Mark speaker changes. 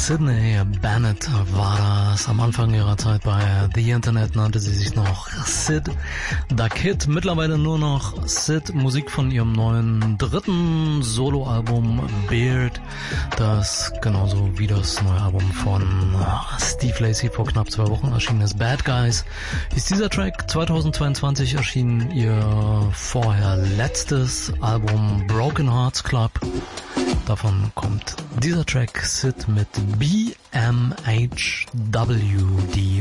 Speaker 1: Sydney Bennett war das. Am Anfang ihrer Zeit bei The Internet nannte sie sich noch Sid the Kid. Mittlerweile nur noch Sid. Musik von ihrem neuen dritten Soloalbum Beard, das genauso wie das neue Album von Steve Lacy vor knapp 2 Wochen erschienen ist. Bad Guys ist dieser Track. 2022 erschien ihr vorher letztes Album Broken Hearts Club. Davon kommt dieser Track, Sid mit BMHW.